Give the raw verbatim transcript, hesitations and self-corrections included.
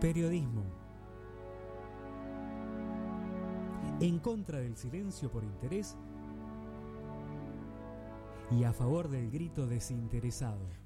Periodismo. En contra del silencio por interés y a favor del grito desinteresado.